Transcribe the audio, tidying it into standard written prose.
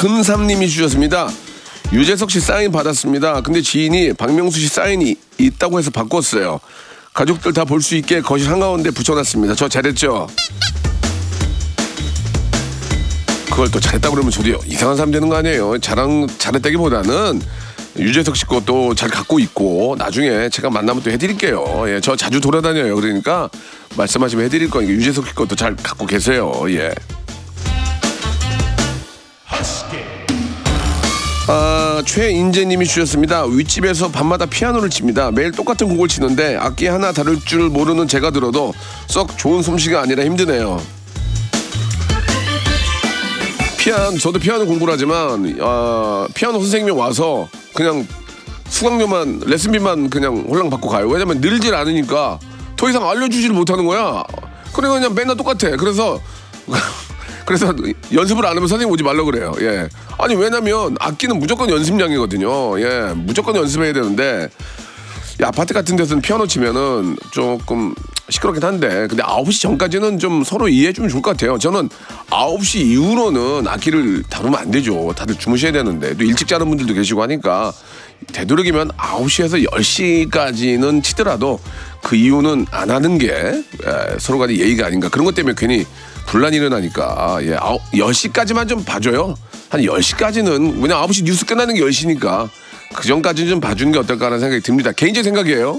박근삼님이 주셨습니다. 유재석 씨 사인 받았습니다. 근데 지인이 박명수 씨 사인이 있다고 해서 바꿨어요. 가족들 다 볼 수 있게 거실 한가운데 붙여놨습니다. 저 잘했죠? 그걸 또 잘했다고 그러면 저도 이상한 사람 되는 거 아니에요. 잘했다기보다는 유재석 씨 것도 잘 갖고 있고 나중에 제가 만나면 또 해드릴게요. 예, 저 자주 돌아다녀요. 그러니까 말씀하시면 해드릴 거니까 유재석 씨 것도 잘 갖고 계세요. 예. 최인재님이 주셨습니다. 윗집에서 밤마다 피아노를 칩니다. 매일 똑같은 곡을 치는데 악기 하나 다룰 줄 모르는 제가 들어도 썩 좋은 솜씨가 아니라 힘드네요. 저도 피아노 공부를 하지만 피아노 선생님이 와서 그냥 수강료만 레슨비만 그냥 홀랑 받고 가요. 왜냐면 늘질 않으니까 더 이상 알려주지를 못하는 거야. 그러니까 그냥 맨날 똑같아. 그래서 연습을 안 하면 선생님 오지 말라고 그래요. 예. 아니 왜냐면 악기는 무조건 연습량이거든요. 예. 무조건 연습해야 되는데 아파트 같은 데서는 피아노 치면은 조금 시끄럽긴 한데 근데 9시 전까지는 좀 서로 이해해주면 좋을 것 같아요. 저는 9시 이후로는 악기를 다루면 안 되죠. 다들 주무셔야 되는데 또 일찍 자는 분들도 계시고 하니까 되도록이면 9시에서 10시까지는 치더라도 그 이유는 안 하는 게 서로 간의 예의가 아닌가. 그런 것 때문에 괜히 분란이 일어나니까 10시까지만 좀 봐줘요. 한 10시까지는 그냥 9시 뉴스 끝나는 게 10시니까 그 전까지는 좀 봐주는 게 어떨까 하는 생각이 듭니다. 개인적 생각이에요.